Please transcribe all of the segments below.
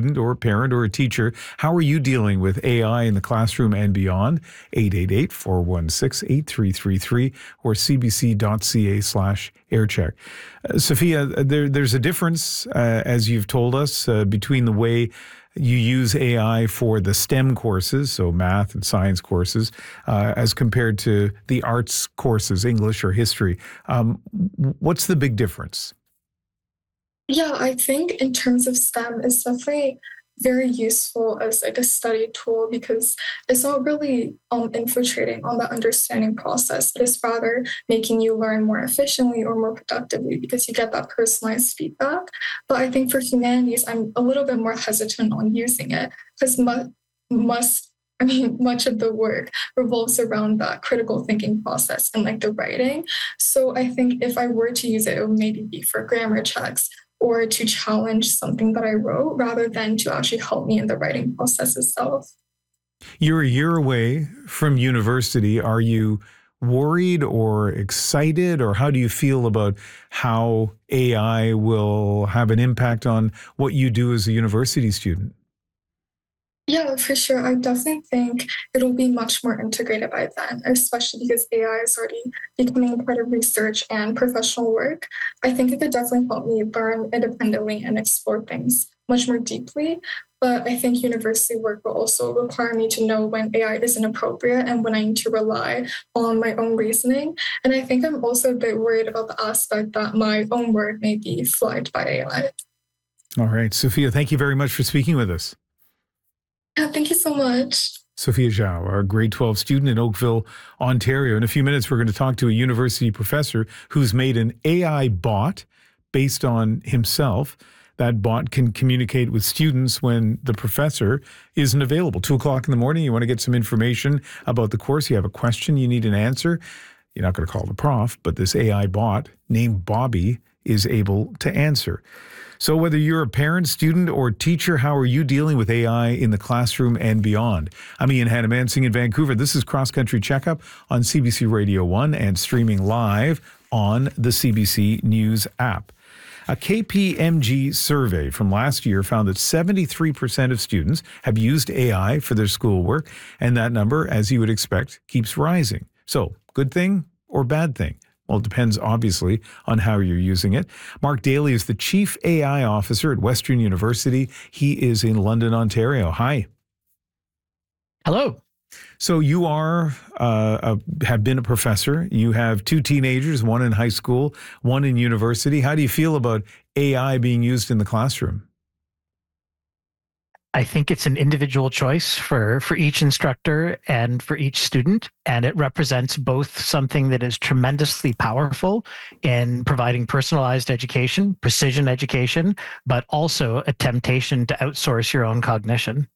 student or a parent or a teacher, how are you dealing with AI in the classroom and beyond? 888-416-8333 or cbc.ca/aircheck. Sophia, there's a difference, as you've told us, between the way you use AI for the STEM courses, so math and science courses, as compared to the arts courses, English or history. What's the big difference? Yeah, I think in terms of STEM, it's definitely very useful as like a study tool because it's not really infiltrating on the understanding process, but it's rather making you learn more efficiently or more productively because you get that personalized feedback. But I think for humanities, I'm a little bit more hesitant on using it because much of the work revolves around that critical thinking process and like the writing. So I think if I were to use it, it would maybe be for grammar checks or to challenge something that I wrote rather than to actually help me in the writing process itself. You're a year away from university. Are you worried or excited, or how do you feel about how AI will have an impact on what you do as a university student? Yeah, for sure. I definitely think it'll be much more integrated by then, especially because AI is already becoming part of research and professional work. I think it could definitely help me learn independently and explore things much more deeply. But I think university work will also require me to know when AI isn't appropriate and when I need to rely on my own reasoning. And I think I'm also a bit worried about the aspect that my own work may be flagged by AI. All right, Sophia, thank you very much for speaking with us. Yeah, thank you so much. Sophia Zhao, our grade 12 student in Oakville, Ontario. In a few minutes, we're going to talk to a university professor who's made an AI bot based on himself. That bot can communicate with students when the professor isn't available. 2 o'clock in the morning, you want to get some information about the course. You have a question, you need an answer. You're not going to call the prof, but this AI bot named Bobby is able to answer. So whether you're a parent, student, or teacher, how are you dealing with AI in the classroom and beyond? I'm Ian Hannamansing in Vancouver. This is Cross Country Checkup on CBC Radio 1 and streaming live on the CBC News app. A KPMG survey from last year found that 73% of students have used AI for their schoolwork, and that number, as you would expect, keeps rising. So, good thing or bad thing? Well, it depends, obviously, on how you're using it. Mark Daly is the Chief AI Officer at Western University. He is in London, Ontario. Hi. Hello. So you have been a professor. You have 2 teenagers, one in high school, one in university. How do you feel about AI being used in the classroom? I think it's an individual choice for each instructor and for each student, and it represents both something that is tremendously powerful in providing personalized education, precision education, but also a temptation to outsource your own cognition.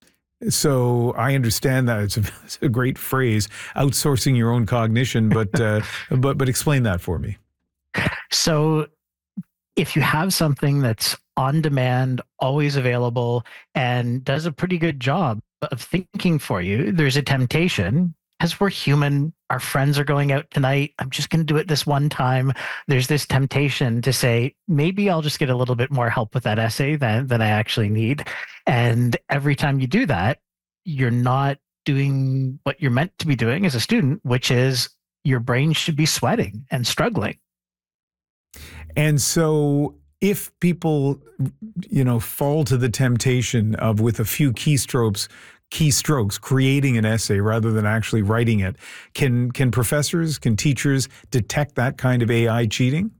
So I understand that it's a great phrase, outsourcing your own cognition, but explain that for me. So if you have something that's on demand, always available, and does a pretty good job of thinking for you, there's a temptation, as we're human, our friends are going out tonight, I'm just going to do it this one time. There's this temptation to say, maybe I'll just get a little bit more help with that essay than I actually need. And every time you do that, you're not doing what you're meant to be doing as a student, which is your brain should be sweating and struggling. And so if people, fall to the temptation of, with a few keystrokes, creating an essay rather than actually writing it, can professors, can teachers detect that kind of AI cheating?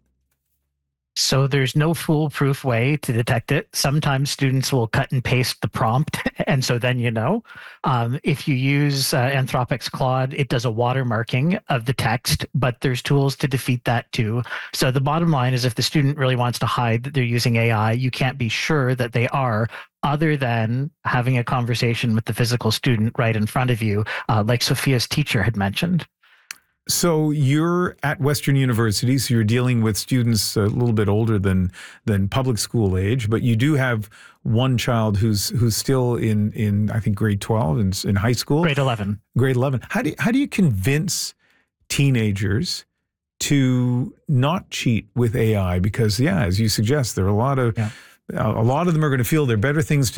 So there's no foolproof way to detect it. Sometimes students will cut and paste the prompt, and so then if you use Anthropic's Claude, it does a watermarking of the text, but there's tools to defeat that too. So the bottom line is if the student really wants to hide that they're using AI, you can't be sure that they are, other than having a conversation with the physical student right in front of you, like Sophia's teacher had mentioned. So you're at Western University, so you're dealing with students a little bit older than public school age, but you do have one child who's still in I think grade 12 in high school. Grade 11. Grade 11. How do you convince teenagers to not cheat with AI? Because as you suggest, there are a lot of them are going to feel there are better things